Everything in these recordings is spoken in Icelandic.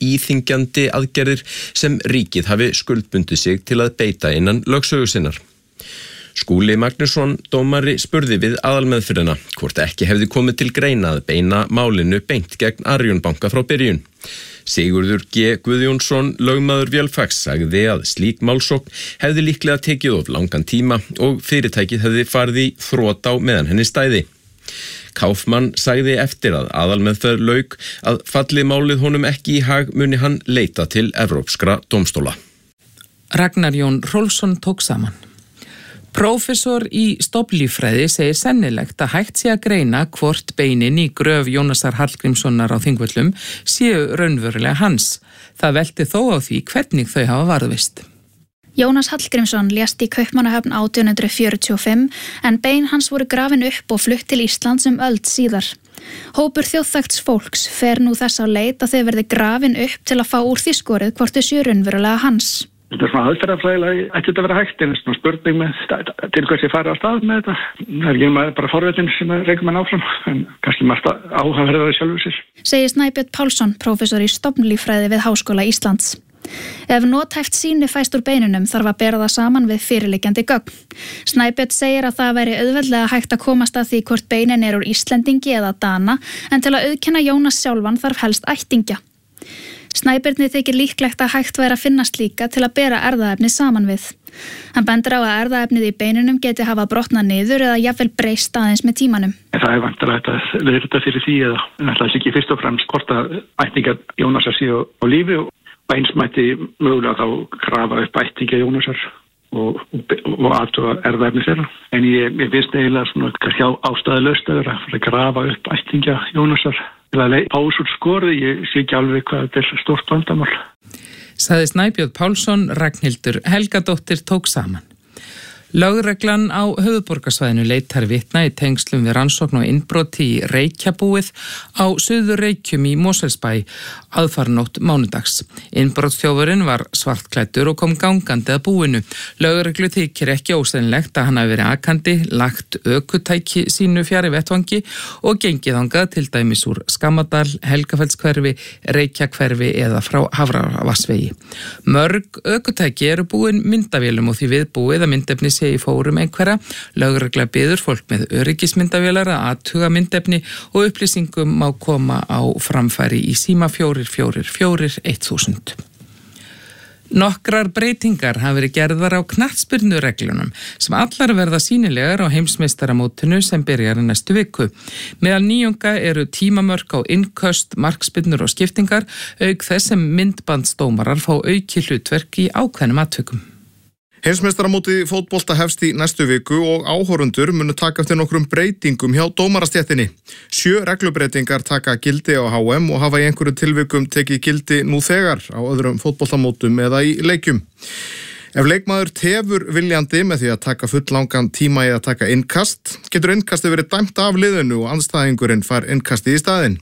íþyngjandi aðgerðir sem ríkið hafi skuldbundið sig til að beita innan lögsögu sinnar. Skúli Magnússon dómari spurði við aðalmeðferðina hvort ekki hefði komið til greina að beina málinu beint gegn Arion banka frá byrjun. Sigurður G. Guðjónsson, lögmaður Vélfags, sagði að slík málsókn hefði líklega tekið of langan tíma og fyrirtækið hefði farið í þrot á meðan henni stæði. Kaufmann sagði eftir að aðalmeðferð lauk að falli málið honum ekki í hag muni hann leita til evrópskra dómstóla. Ragnar Jón Rolfsson tók saman. Prófessor í stofnlíffræði segir sennilegt að hægt sé að greina hvort beinin í gröf Jónasar Hallgrímssonar á Þingvöllum séu raunverulega hans. Það velti þó á því hvernig þau hafa varðveist. Jónas Hallgrímsson lést í Kaupmannahöfn 1845 en bein hans voru grafin upp og flutt til Íslands öld síðar. Hópur þjóðþekkts fólks fer nú þess á leit að þau verði grafin upp til að fá úr því skorið hvort þau séu raunverulega hans. Þetta svona aðferðafræðilega ætti þetta að vera hægt en svona spurning með til hvers ég fari á stað með þetta. Það ekki bara forvitin sem reikum mann áfram en kannski margt áhugaverðari sjálfur sér. Segir Snæbjörn Pálsson, prófessor í stofnlíffræði við Háskóla Íslands. Ef nothæft sýni fæst úr beinunum þarf að bera það saman við fyrirliggjandi gögn. Snæbjörn segir að það væri auðveldlega hægt að komast að því hvort beinin úr Íslendingi eða Dana en til að auðkenna Jónas sjálfan þarf helst ættingja. Snæbjörni þykir líklegt að hægt væri að finna slíka til að bera erfðaefnið saman við. Hann bendir á að erfðaefnið í beinunum geti hafa brotnað niður eða jafnvel breyst aðeins með tímanum. Það vantarlegt að leiða þetta fyrir því eða náttúrulega ekki fyrst og fremst hvort að ættingjar Jónasar séu á lífi og eins mætti mögulega þá grafa upp ættingja Jónasar og aðtuga erfðaefnið þeirra. En ég finnst eiginlega svona kannski ástæðulaust að grafa upp ættingja Jónasar. Til að pása úr skorið, ég sé ekki alveg hvað þetta er stórt vandamál. Sagði Snæbjörn Pálsson, Ragnhildur Helgadóttir tók saman. Lögreglan á höfuðborgarsvæðinu leitar vitna í tengslum við rannsókn og innbroti í Reykjabúið á Suður Reykjum í Mosfellsbæ aðfarnótt mánudags. Innbrotsþjófurinn var svartklæddur og kom gangandi að búinu. Lögreglu þykir ekki ósennilegt að hann hafi verið akandi, lagt ökutæki sínu fjarri vettvangi og gengið þangað til dæmis úr Skammadal, Helgafellskverfi, Reykjakverfi eða frá Hafravassvegi. Mörg ökutæki eru búin myndavélum og því viðbúið að myndefni sé í fórum einhverja. Lögregla biður fólk með öryggismyndavélar að athuga myndefni og upplýsingum má koma á framfæri í síma 444 1000. Nokkrar breytingar hafa verið gerðar á knattspyrnureglunum sem allar verða sýnilegar á heimsmeistaramótinu sem byrjar í næstu viku. Meðal nýjunga eru tímamörk á innköst, markspyrnur og skiptingar auk þess sem myndbandsdómarar fá auki hlutverk í ákveðnum atvikum. Heimsmeistaramótið fótbolta hefst í næstu viku og áhorfundur munu taka eftir nokkrum breytingum hjá dómarastéttinni. 7 reglubreytingar taka gildi á HM og hafa í einhverju tilvikum tekið gildi nú þegar á öðrum fótboltamótum eða í leikjum. Ef leikmaður tefur viljandi með því að taka fulllangan tíma í að taka innkast, getur innkastið verið dæmt af liðinu og andstæðingurinn fær innkastið í staðinn.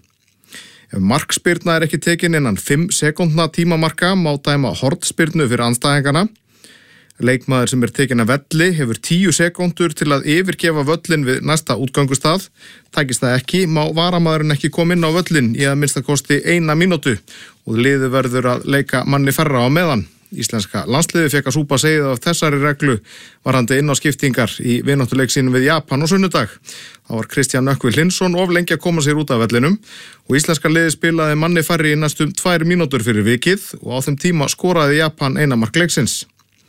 Ef markspyrna er ekki tekin innan 5 sekúndna tímamarka má dæma hornspyrnu fyrir andstæðingana. Leikmaður sem er tekin af velli hefur 10 sekúndur til að yfirgefa völlin við næsta útgangustað. Tækist það ekki, má varamaðurinn ekki koma inn á völlin í að minnstakosti 1 mínútu og liðið verður að leika manni færra á meðan. Íslenska landsliðið fékk að súpa segið af þessari reglu varðandi inn á skiptingar í vináttuleik sínum við Japan á sunnudag. Það var Kristján Nökkvi Hlinsson of lengi að koma sér út af vellinum og íslenska liðið spilaði manni færri í næstum 2 mínútur fyrir vikið og á þeim tíma skoraði Japan 1 mark leiksins.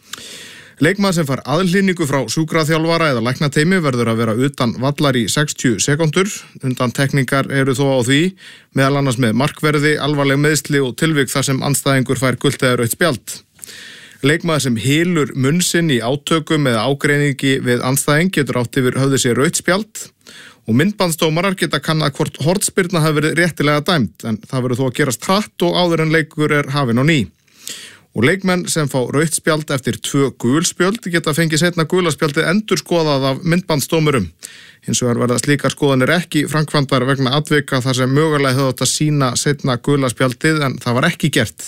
Leikmaður sem fær aðhlýningu frá sjúkraþjálfara eða læknateymi verður að vera utan vallar í 60 sekúndur. Undantekningar eru þó á því, meðal annars með markverði, alvarleg meiðsli og tilvik þar sem andstæðingur fær gult eða rautt spjald. Leikmaður sem hylur munn sinn í átökum eða ágreiningi við andstæðing getur átt yfir höfði sér rautt spjald og myndbandsdómarar geta kannað hvort hornspyrna hafi verið réttilega dæmt en það verður þó að gerast hratt og áður en leikur er hafinn á ný. Og leikmenn sem fá rautt spjald eftir 2 gul spjöld geta fengið seinna gula spjaldið endurskoðað af myndbandsdómurum. Hins vegar verða slíkar skoðanir ekki framkvæmdar vegna atvika þar sem mögulega hefði átt að sýna seinna gula spjaldið en það var ekki gert.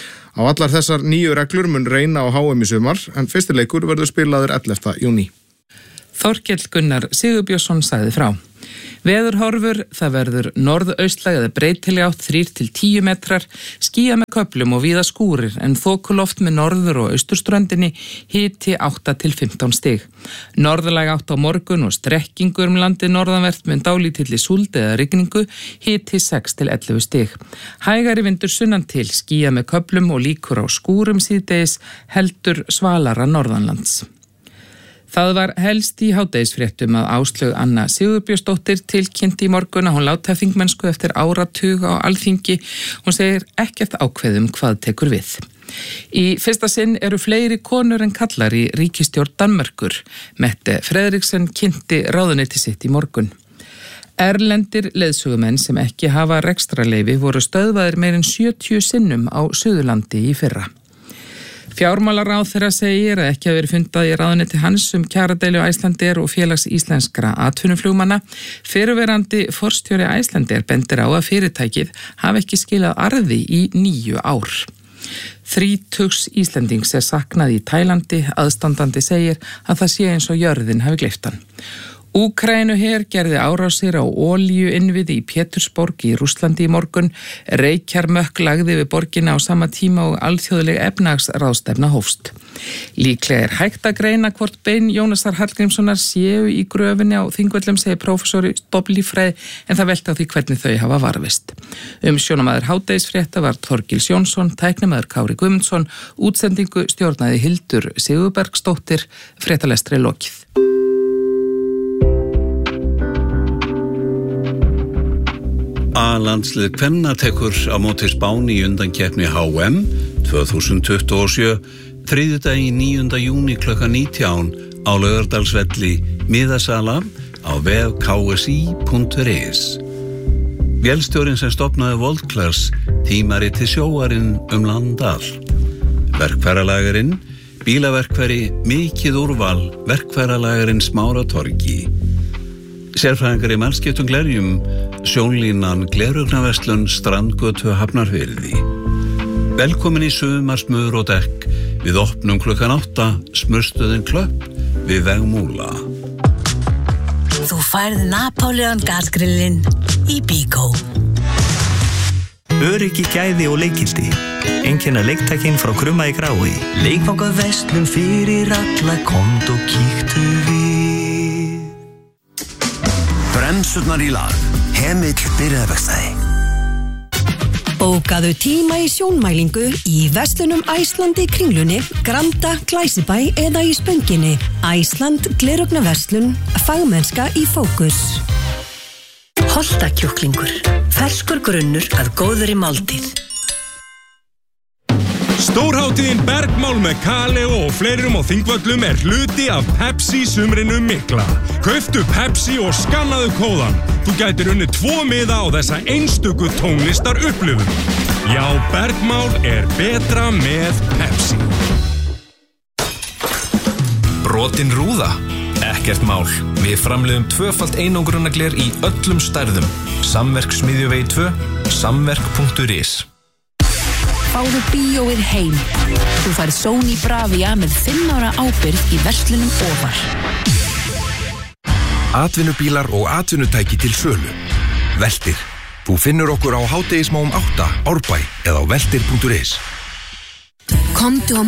Á allar þessar 9 reglur mun reyna á HM í sumar en fyrsti leikur verður spilaður 11. júní. Þorkell Gunnar Sigurbjörnsson sagði frá. Veðurhorfur, það verður norðaustlæg eða breytileg átt 3-10 metrar, skýjað með köflum og víða skúrir en þokuloft með norður- og austurströndinni, hiti 8-15 stig. Norðlæg átt á morgun og strekkingur landið norðanvert með dálítilli súld eða rigningu, hiti 6-11 stig. Hægari vindur sunnan til, skýjað með köflum og líkur á skúrum síðdegis, heldur svalara norðanlands. Það var helst í hádegisfréttum að Áslaug Anna Sigurbjörnsdóttir tilkynnti í morgun að hún láti af þingmennsku eftir áratug á Alþingi. Hún segir ekkert ákveðum hvað tekur við. Í fyrsta sinn eru fleiri konur en kallar í ríkisstjórn Danmerkur. Mette Frederiksen kynnti ráðuneyti sitt í morgun. Erlendir leiðsögumenn sem ekki hafa rekstrarleyfi voru stöðvaðir meir en 70 sinnum á Suðurlandi í fyrra. Fjármálaráðherra segir að ekki hafi verið fundað í ráðuneyti hans kjaradeilu Icelandair og félags íslenskra atvinnuflugmanna. Fyrrverandi forstjóri Icelandair bendir á að fyrirtækið hafi ekki skilað arði í 9 ár. 30 Íslendings saknað í Tælandi, aðstandandi segir að það sé eins og jörðin hafi gleypt hann. Úkraínuher gerði árásir á olíuinnviði í Pétursborg í Rússlandi í morgun. Reykjarmökk lagði við borgina á sama tíma og alþjóðleg efnahagsráðstefna hófst. Líklega hægt að greina hvort bein Jónasar Hallgrímssonar séu í gröfinni á Þingvöllum, segir prófessor í stofnlíffræði, en það velti á því hvernig þau hafa varðveist. Umsjónamaður hádegisfrétta var Þorgils Jónsson, tæknimaður Kári Guðmundsson, útsendingu stjórnaði Hildur Sigurbergsdóttir, fréttalestri lokið. A-landslið kvenna tekur á móti Spáni í undankeppni HM 2027 þriðjudaginn 9. júní klukkan 19 á Laugardalsvelli, miðasala á vef ksi.is. Vélstjórinn sem stofnaði Voltklars tímariti sjóarinn land allt. Verkfæralagarinn, bílaverkfæri, mikið úrval, verkfæralagarinn Smáratorgi. Sérfræðingar í mannskiptum glerjum, sjónlínan Glerugnaverslun Strandgötu Hafnarfirði. Velkomin í sumarsmur og dekk. Við opnum klukkan 8, smurstöðin Klöpp við veg Múla. Þú færð Napoleon gasgrillin í Bíkó. Öryggi, gæði og leikildi. Einkenna leiktækin frá Krumma í Grái. Leikfangaverslun fyrir alla, komdu og kíktu við. Bremsurnar í lag. Hemill byrjaðverkstæði. Bókaðu tíma í sjónmælingu í verslunum Æsland í Kringlunni, Granda, Glæsibæ eða í Spönginni. Æsland, Glerugnaverslun, fagmennska í fókus. Holtakjúklingur, ferskur grunnur að góðri máltíð. Stórhátíðin Bergmál með Kaleo og fleirum á Þingvöllum hluti af Pepsi sumrinu mikla. Kauftu Pepsi og skannaðu kóðan. Þú gætir unnið 2 miða á þessa einstöku tónlistar upplifun. Já, Bergmál betra með Pepsi. Brotin rúða? Ekkert mál. Við framleiðum 2-falt einangrunargler í öllum stærðum. Samverk Smiðjuvegi 2, samverk.is. Fáðu bíóið heim. Þú færð Sony Bravia með 5 ára ábyrgð í verslunum ofar. Atvinnubílar og atvinnutæki til sölu. Veltir. Þú finnur okkur á hádegismóum 8, Árbæ eða á veltir.is. Komdu á